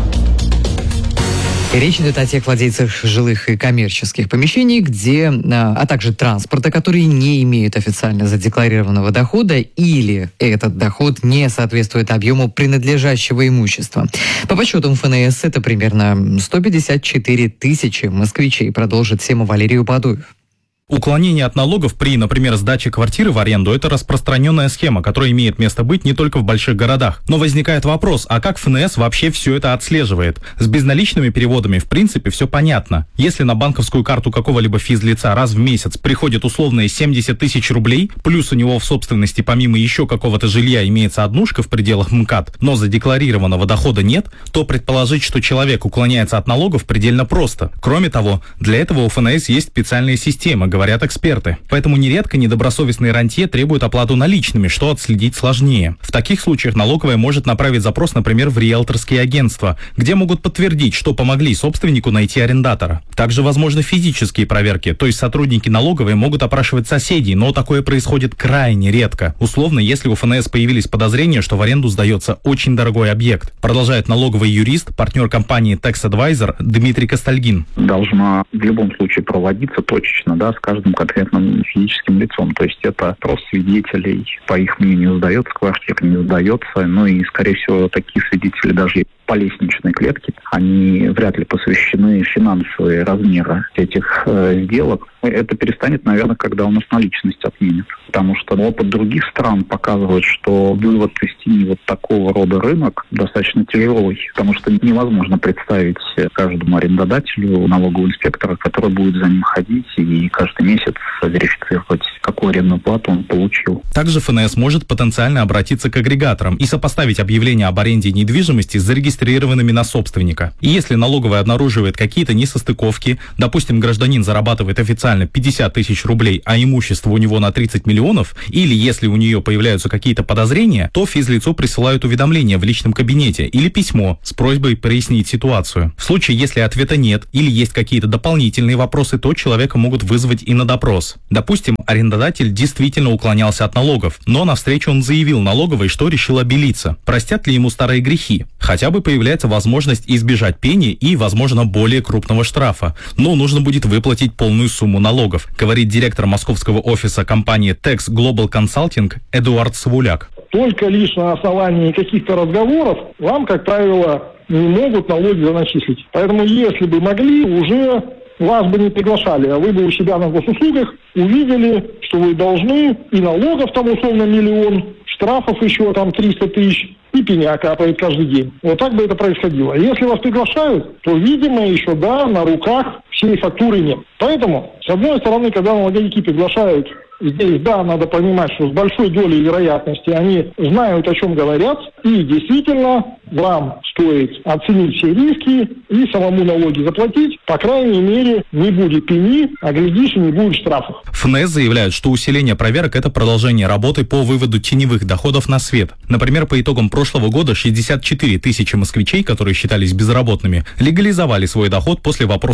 Речь идет о тех владельцах жилых и коммерческих помещений, где, а также транспорта, которые не имеют официально задекларированного дохода или этот доход не соответствует объему принадлежащего имущества. По подсчетам эф эн эс это примерно сто пятьдесят четыре тысячи москвичей, продолжит тему Валерий Упадуев. Уклонение от налогов при, например, сдаче квартиры в аренду – это распространенная схема, которая имеет место быть не только в больших городах. Но возникает вопрос, а как эф эн эс вообще все это отслеживает? С безналичными переводами, в принципе, все понятно. Если на банковскую карту какого-либо физлица раз в месяц приходит условные семьдесят тысяч рублей, плюс у него в собственности помимо еще какого-то жилья имеется однушка в пределах МКАД, но задекларированного дохода нет, то предположить, что человек уклоняется от налогов, предельно просто. Кроме того, для этого у эф эн эс есть специальные системы, говорят эксперты. Поэтому нередко недобросовестные рантье требуют оплату наличными, что отследить сложнее. В таких случаях налоговая может направить запрос, например, в риэлторские агентства, где могут подтвердить, что помогли собственнику найти арендатора. Также возможны физические проверки, то есть сотрудники налоговой могут опрашивать соседей, но такое происходит крайне редко. Условно, если у эф эн эс появились подозрения, что в аренду сдается очень дорогой объект. Продолжает налоговый юрист, партнер компании Tax Advisor Дмитрий Костальгин. Должна в любом случае проводиться точечно, да, с каждым конкретным физическим лицом. То есть это просто свидетелей, по их мнению, сдается квартира, не сдается. Ну и, скорее всего, такие свидетели даже по лестничной клетке, они вряд ли посвящены финансовые размеры этих э, сделок. Это перестанет, наверное, когда у нас наличность отменят. Потому что опыт других стран показывает, что вывод из тени вот такого рода рынок достаточно тяжелый. Потому что невозможно представить каждому арендодателю налогового инспектора, который будет за ним ходить и каждый месяц верифицировать, какую арендную плату он получил. Также эф эн эс может потенциально обратиться к агрегаторам и сопоставить объявления об аренде недвижимости с зарегистрированными на собственника. И если налоговая обнаруживает какие-то несостыковки, допустим, гражданин зарабатывает официально пятьдесят тысяч рублей, а имущество у него на тридцать миллионов, или если у нее появляются какие-то подозрения, то физлицу присылают уведомление в личном кабинете или письмо с просьбой прояснить ситуацию. В случае, если ответа нет или есть какие-то дополнительные вопросы, то человека могут вызвать и на допрос. Допустим, арендодатель действительно уклонялся от налогов, но навстречу он заявил налоговой, что решил обелиться. Простят ли ему старые грехи? Хотя бы появляется возможность избежать пени и, возможно, более крупного штрафа. Но нужно будет выплатить полную сумму налогов, говорит директор московского офиса компании Tax Global Consulting Эдуард Савуляк. Только лишь на основании каких-то разговоров вам, как правило, не могут налоги заначислить. Поэтому, если бы могли, уже вас бы не приглашали, а вы бы у себя на госуслугах увидели, что вы должны, и налогов там условно миллион, штрафов еще там триста тысяч, и пеня капает каждый день. Вот так бы это происходило. Если вас приглашают, то, видимо, еще, да, на руках всей фактуры нет. Поэтому, с одной стороны, когда налоговики приглашают, здесь, да, надо понимать, что с большой долей вероятности они знают, о чем говорят, и действительно вам стоит оценить все риски и самому налоги заплатить. По крайней мере, не будет пени, а глядишь, и не будет штрафов. эф эн эс заявляют, что усиление проверок – это продолжение работы по выводу теневых доходов на свет. Например, по итогам прошлого года шестьдесят четыре тысячи москвичей, которые считались безработными, легализовали свой доход после вопросов от налоговой.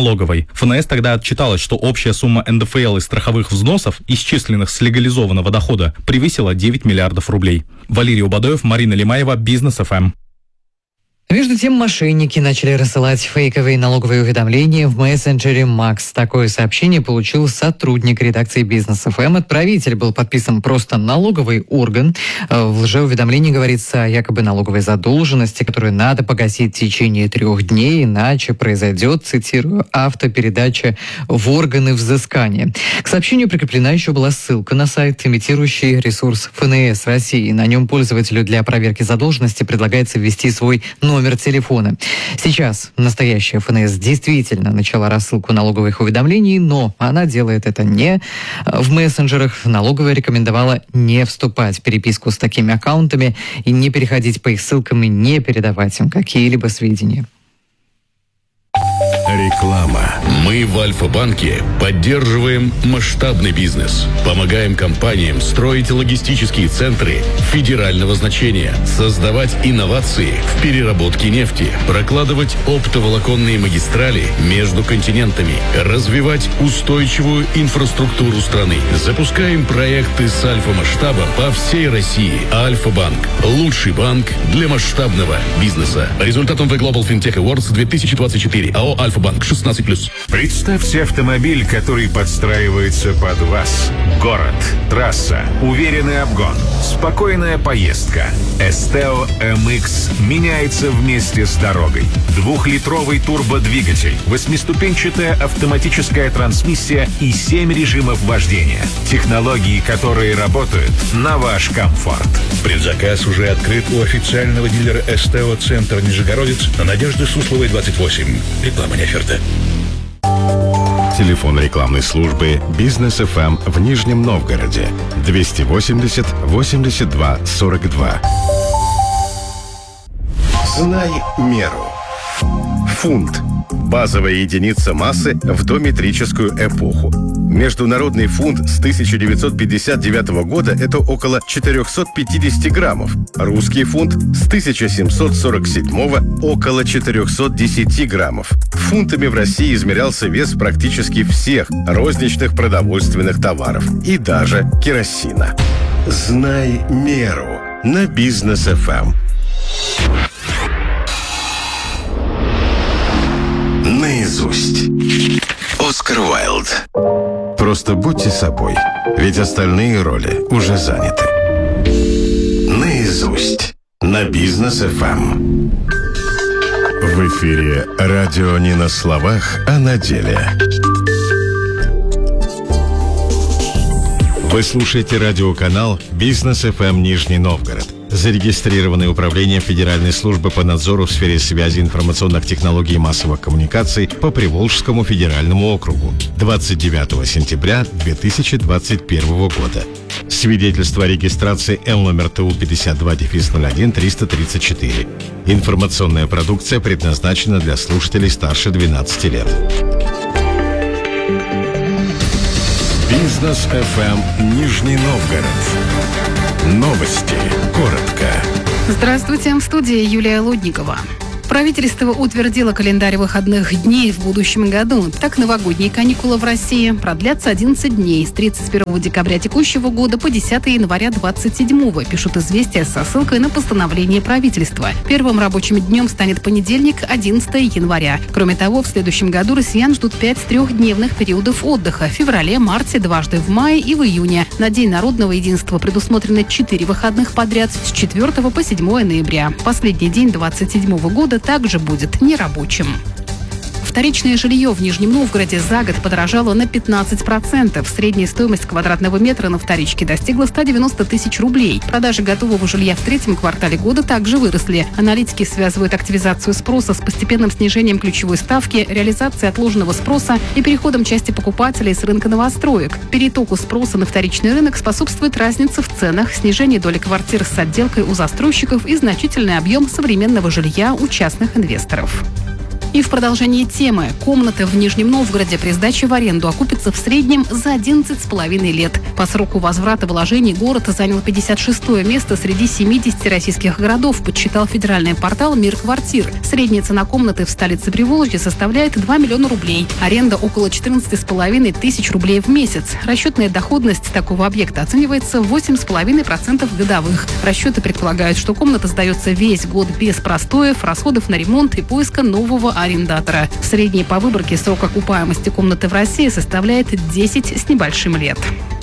налоговой. ФНС тогда отчиталась, что общая сумма эн дэ эф эл и страховых взносов, исчисленных с легализованного дохода, превысила девять миллиардов рублей. Валерий Убадоев, Марина Лимаева, Бизнес эф эм. Между тем, мошенники начали рассылать фейковые налоговые уведомления в мессенджере Макс. Такое сообщение получил сотрудник редакции Бизнес эф эм. Отправитель был подписан просто налоговый орган. В лжеуведомлении говорится о якобы налоговой задолженности, которую надо погасить в течение трех дней, иначе произойдет, цитирую, автопередача в органы взыскания. К сообщению прикреплена еще была ссылка на сайт, имитирующий ресурс эф эн эс России. На нем пользователю для проверки задолженности предлагается ввести свой номер номер телефона. Сейчас настоящая эф эн эс действительно начала рассылку налоговых уведомлений, но она делает это не в мессенджерах. Налоговая рекомендовала не вступать в переписку с такими аккаунтами и не переходить по их ссылкам и не передавать им какие-либо сведения. Реклама. Мы в Альфа-банке поддерживаем масштабный бизнес. Помогаем компаниям строить логистические центры федерального значения, создавать инновации в переработке нефти, прокладывать оптоволоконные магистрали между континентами, развивать устойчивую инфраструктуру страны. Запускаем проекты с альфа-масштабом по всей России. Альфа-банк. Лучший банк для масштабного бизнеса. Результатом The Global FinTech Awards две тысячи двадцать четыре. АО «Альфа-банк» шестнадцать плюс. Представьте автомобиль, который подстраивается под вас. Город, трасса, уверенный обгон, спокойная поездка. Esteo эм икс меняется вместе с дорогой. Двухлитровый турбодвигатель, восьмиступенчатая автоматическая трансмиссия и семь режимов вождения. Технологии, которые работают на ваш комфорт. Предзаказ уже открыт у официального дилера Esteo Центр Нижегородец на Надежды Сусловой, двадцать восемь. Реклама не оферта. Телефон рекламной службы Бизнес эф эм в Нижнем Новгороде двести восемьдесят восемьдесят два сорок два. Знай меру. Фунт. Базовая единица массы в дометрическую эпоху. Международный фунт с тысяча девятьсот пятьдесят девятого года – это около четыреста пятьдесят граммов. Русский фунт с тысяча семьсот сорок седьмого – около четыреста десять граммов. Фунтами в России измерялся вес практически всех розничных продовольственных товаров и даже керосина. Знай меру на Бизнес эф эм. Наизусть. Оскар Уайлд. Просто будьте собой, ведь остальные роли уже заняты. Наизусть. На Бизнес эф эм. В эфире радио не на словах, а на деле. Вы слушаете радиоканал Бизнес эф эм Нижний Новгород. Зарегистрированное управление Федеральной службы по надзору в сфере связи, информационных технологий и массовых коммуникаций по Приволжскому федеральному округу двадцать девятого сентября две тысячи двадцать первого года. Свидетельство о регистрации Л номер Т У пятьдесят два ноль один триста тридцать четыре. Информационная продукция предназначена для слушателей старше двенадцати лет. Бизнес эф эм Нижний Новгород. Новости. Коротко. Здравствуйте, в студии Юлия Лудникова. Правительство утвердило календарь выходных дней в будущем году. Так, новогодние каникулы в России продлятся одиннадцать дней с тридцать первого декабря текущего года по десятого января двадцать седьмого, пишут «Известия» со ссылкой на постановление правительства. Первым рабочим днем станет понедельник, одиннадцатого января. Кроме того, в следующем году россиян ждут пять трехдневных периодов отдыха в феврале, марте, дважды в мае и в июне. На День народного единства предусмотрено четыре выходных подряд с четвёртого по седьмое ноября. Последний день двадцать седьмого года также будет нерабочим. Вторичное жилье в Нижнем Новгороде за год подорожало на пятнадцать процентов. Средняя стоимость квадратного метра на вторичке достигла ста девяноста тысяч рублей. Продажи готового жилья в третьем квартале года также выросли. Аналитики связывают активизацию спроса с постепенным снижением ключевой ставки, реализацией отложенного спроса и переходом части покупателей с рынка новостроек. Перетоку спроса на вторичный рынок способствует разница в ценах, снижение доли квартир с отделкой у застройщиков и значительный объем современного жилья у частных инвесторов. И в продолжении темы. Комната в Нижнем Новгороде при сдаче в аренду окупится в среднем за одиннадцать с половиной лет. По сроку возврата вложений город занял пятьдесят шестое место среди семидесяти российских городов, подсчитал федеральный портал «Мир квартир». Средняя цена комнаты в столице Приволжья составляет два миллиона рублей. Аренда около четырнадцати с половиной тысяч рублей в месяц. Расчетная доходность такого объекта оценивается в восемь с половиной процентов годовых. Расчеты предполагают, что комната сдается весь год без простоев, расходов на ремонт и поиска нового арендатора. Средний по выборке срок окупаемости комнаты в России составляет десять с небольшим лет.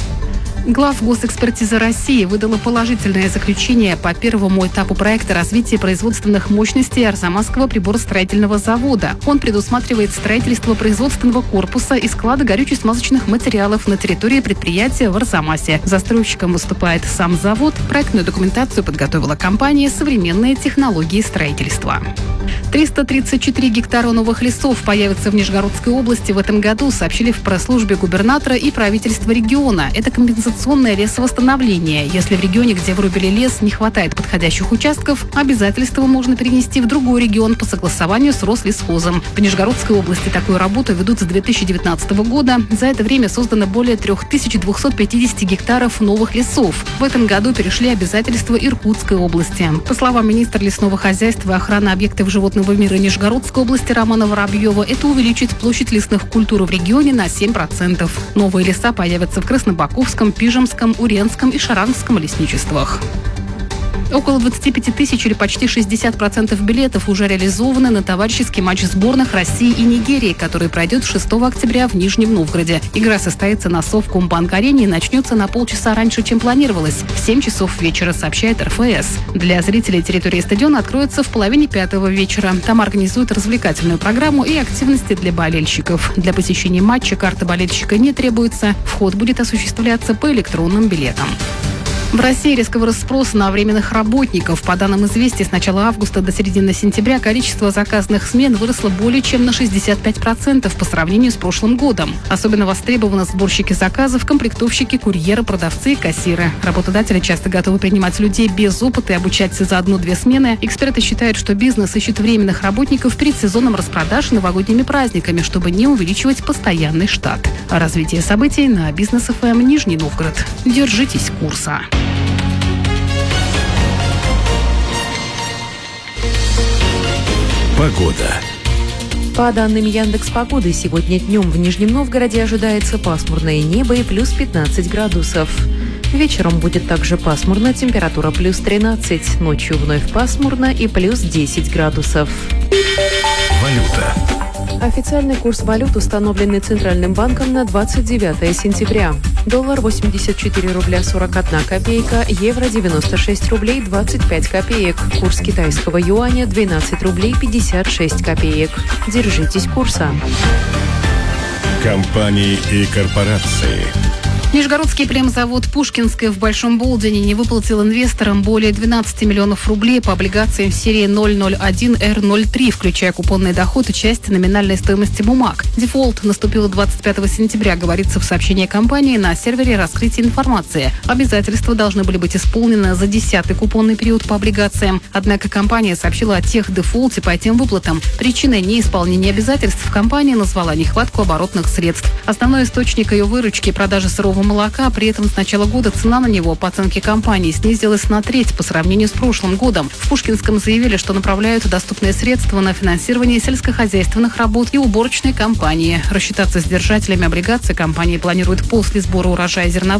Главгосэкспертиза России выдала положительное заключение по первому этапу проекта развития производственных мощностей Арзамасского приборостроительного завода. Он предусматривает строительство производственного корпуса и склада горюче-смазочных материалов на территории предприятия в Арзамасе. Застройщиком выступает сам завод. Проектную документацию подготовила компания «Современные технологии строительства». триста тридцать четыре гектара новых лесов появятся в Нижегородской области в этом году, сообщили в пресс-службе губернатора и правительства региона. Это компенсационное лесовосстановление. Если в регионе, где вырубили лес, не хватает подходящих участков, обязательства можно перенести в другой регион по согласованию с Рослесхозом. В Нижегородской области такую работу ведут с две тысячи девятнадцатого года. За это время создано более три тысячи двести пятьдесят гектаров новых лесов. В этом году перешли обязательства Иркутской области. По словам министра лесного хозяйства и охраны объектов животного мира Нижегородской области Романа Воробьева, это увеличит площадь лесных культур в регионе на семь процентов. Новые леса появятся в Краснобаковском, Пижемском, Уренском и Шарангском лесничествах. Около двадцати пяти тысяч или почти шестьдесят процентов билетов уже реализованы на товарищеский матч сборных России и Нигерии, который пройдет шестого октября в Нижнем Новгороде. Игра состоится на Совкомбанк-арене и начнется на полчаса раньше, чем планировалось. В семь часов вечера, сообщает эр эф эс. Для зрителей территория стадиона откроется в половине пятого вечера. Там организуют развлекательную программу и активности для болельщиков. Для посещения матча карта болельщика не требуется. Вход будет осуществляться по электронным билетам. В России резко вырос спрос на временных работников. По данным «Известий», с начала августа до середины сентября количество заказанных смен выросло более чем на шестьдесят пять процентов по сравнению с прошлым годом. Особенно востребованы сборщики заказов, комплектовщики, курьеры, продавцы и кассиры. Работодатели часто готовы принимать людей без опыта и обучать за одну-две смены. Эксперты считают, что бизнес ищет временных работников перед сезоном распродаж и новогодними праздниками, чтобы не увеличивать постоянный штат. Развитие событий на Бизнес эф эм Нижний Новгород. Держитесь курса. Погода. По данным Яндекс.Погоды, сегодня днем в Нижнем Новгороде ожидается пасмурное небо и плюс пятнадцать градусов. Вечером будет также пасмурно, температура плюс тринадцать. Ночью вновь пасмурно и плюс десять градусов. Валюта. Официальный курс валют, установленный Центральным банком на двадцать девятое сентября. Доллар восемьдесят четыре рубля сорок одна копейка, евро девяносто шесть рублей двадцать пять копеек. Курс китайского юаня двенадцать рублей пятьдесят шесть копеек. Держитесь курса. Компании и корпорации. Нижегородский племзавод «Пушкинская» в Большом Болдине не выплатил инвесторам более двенадцати миллионов рублей по облигациям серии ноль ноль один эр ноль три, включая купонный доход и часть номинальной стоимости бумаг. Дефолт наступил двадцать пятого сентября, говорится в сообщении компании на сервере раскрытия информации. Обязательства должны были быть исполнены за десятый купонный период по облигациям. Однако компания сообщила о тех дефолте по этим выплатам. Причиной неисполнения обязательств компания назвала нехватку оборотных средств. Основной источник ее выручки – продажа сырого молока. При этом с начала года цена на него, по оценке компании, снизилась на треть по сравнению с прошлым годом. В Пушкинском заявили, что направляют доступные средства на финансирование сельскохозяйственных работ и уборочной кампании. Рассчитаться с держателями облигаций компания планирует после сбора урожая зерновых